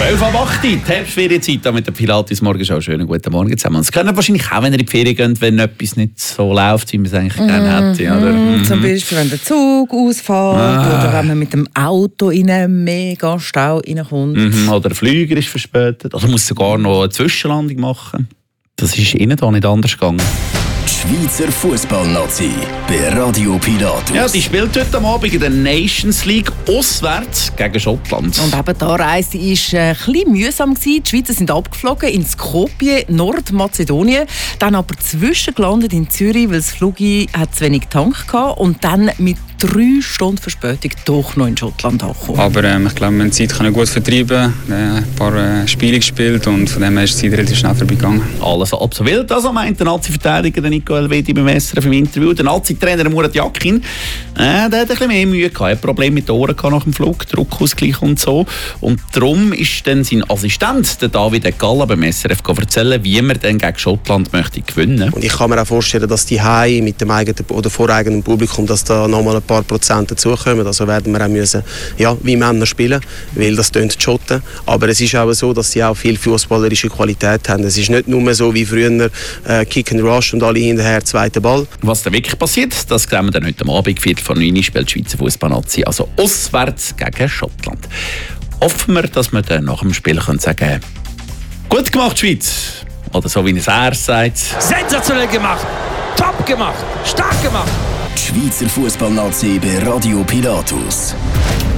11 ab 8 die Herbstferienzeit mit der Pilates Morgenshow. Schönen guten Morgen zusammen. Das können wahrscheinlich auch, wenn ihr in die Ferien geht, wenn etwas nicht so läuft, wie man es eigentlich gerne hätte. Oder? Zum Beispiel, wenn der Zug ausfällt oder wenn man mit dem Auto in einen mega Stau reinkommt. Oder der Flüger ist verspätet. Also muss sogar noch eine Zwischenlandung machen. Das ist ihnen da nicht anders gegangen. Schweizer Fußballnazi bei Radio Pilatus. Ja, die spielt heute am Abend in der Nations League auswärts gegen Schottland. Und eben die Reise war ein bisschen mühsam. Die Schweizer sind abgeflogen in Skopje, Nordmazedonien. Dann aber zwischengelandet in Zürich, weil das Flugi zu wenig Tank hatte. Und dann mit 3 Stunden Verspätung doch noch in Schottland angekommen. Aber ich glaube, wir haben die Zeit gut vertreiben, ein paar Spiele gespielt und von dem her ist die Zeit relativ schnell vorbeigegangen. Alles halb so wild, also meint der Nazi-Verteidiger Nico Elvedi beim SRF im Interview. Der Nazi-Trainer Murat Yakin, der hat ein bisschen mehr Mühe gehabt. Er hat Probleme mit den Ohren nach dem Flug, Druckausgleich und so. Und darum ist dann sein Assistent, der David Galla, beim SRF erzählen, wie man dann gegen Schottland möchte gewinnen. Und ich kann mir auch vorstellen, dass die Heim mit dem eigenen oder voreigenen Publikum, dass da nochmal ein paar Prozent dazukommen. Also werden wir auch müssen, wie Männer spielen, weil das tönt die Schotten. Aber es ist auch so, dass sie auch viel fußballerische Qualität haben. Es ist nicht nur so wie früher Kick and Rush und alle hinterher zweiter Ball. Was da wirklich passiert, das sehen wir dann heute am Abend. 8:45 spielt die Schweizer Fußballnazi, also auswärts gegen Schottland. Hoffen wir, dass wir dann nach dem Spiel sagen können, gut gemacht, Schweiz. Oder so wie es er sagt. Sensationell gemacht, top gemacht, stark gemacht. Schweizer Fußballnazi bei Radio Pilatus.